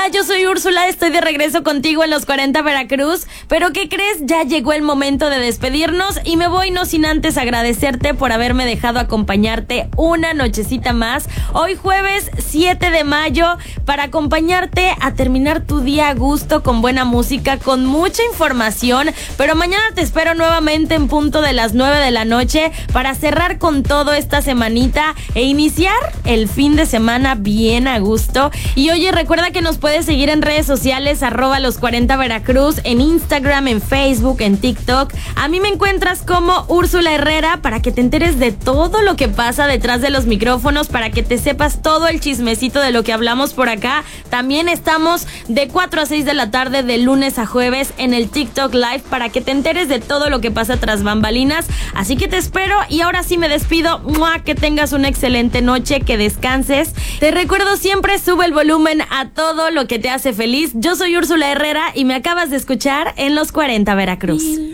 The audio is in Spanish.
yo soy Úrsula, estoy de regreso contigo en los 40 Veracruz. Pero ¿qué crees? Ya llegó el momento de despedirnos y me voy no sin antes agradecerte por haberme dejado acompañarte una nochecita más. Hoy jueves 7 de mayo para acompañarte a terminar tu día a gusto con buena música, con mucha información. Pero mañana te espero nuevamente en punto de las 9 de la noche para cerrar con todo esta semanita e iniciar el fin de semana bien a gusto. Y oye, recuerda que nos puedes seguir en redes sociales, @los40 Veracruz, en Instagram, en Facebook, en TikTok. A mí me encuentras como Úrsula Herrera para que te enteres de todo lo que pasa detrás de los micrófonos, para que te sepas todo el chismecito de lo que hablamos por acá. También estamos de 4 a 6 de la tarde de lunes a jueves en el TikTok Live para que te enteres de todo lo que pasa tras bambalinas. Así que te espero y ahora sí me despido. ¡Mua! Que tengas una excelente noche, que descanses. Te recuerdo siempre, sube el volumen a todo lo que te hace feliz. Yo soy Úrsula Herrera y me acabas de escuchar en los 40 Veracruz.